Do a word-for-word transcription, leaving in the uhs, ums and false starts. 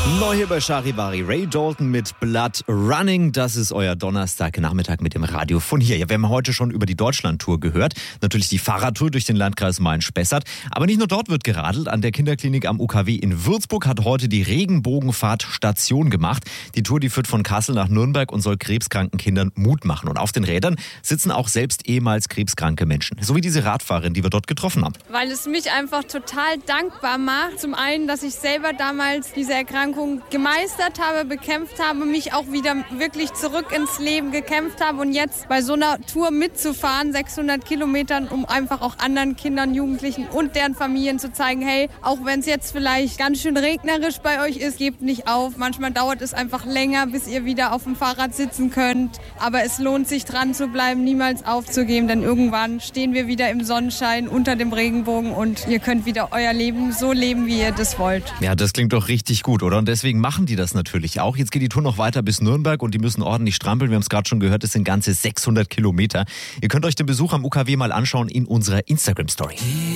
Neu hier bei Charivari, Ray Dalton mit Blood Running. Das ist euer Donnerstagnachmittag mit dem Radio von hier. Ja, wir haben heute schon über die Deutschlandtour gehört. Natürlich die Fahrradtour durch den Landkreis Main-Spessart. Aber nicht nur dort wird geradelt. An der Kinderklinik am U K W in Würzburg hat heute die Regenbogenfahrt Station gemacht. Die Tour, die führt von Kassel nach Nürnberg und soll krebskranken Kindern Mut machen. Und auf den Rädern sitzen auch selbst ehemals krebskranke Menschen. So wie diese Radfahrerin, die wir dort getroffen haben. Weil es mich einfach total dankbar macht. Zum einen, dass ich selber damals diese Erkrankung gemeistert habe, bekämpft habe, mich auch wieder wirklich zurück ins Leben gekämpft habe und jetzt bei so einer Tour mitzufahren, sechshundert Kilometern, um einfach auch anderen Kindern, Jugendlichen und deren Familien zu zeigen, hey, auch wenn es jetzt vielleicht ganz schön regnerisch bei euch ist, gebt nicht auf. Manchmal dauert es einfach länger, bis ihr wieder auf dem Fahrrad sitzen könnt, aber es lohnt sich dran zu bleiben, niemals aufzugeben, denn irgendwann stehen wir wieder im Sonnenschein unter dem Regenbogen und ihr könnt wieder euer Leben so leben, wie ihr das wollt. Ja, das klingt doch richtig gut, oder? Und deswegen machen die das natürlich auch. Jetzt geht die Tour noch weiter bis Nürnberg und die müssen ordentlich strampeln. Wir haben es gerade schon gehört, es sind ganze sechshundert Kilometer. Ihr könnt euch den Besuch am U K W mal anschauen in unserer Instagram-Story.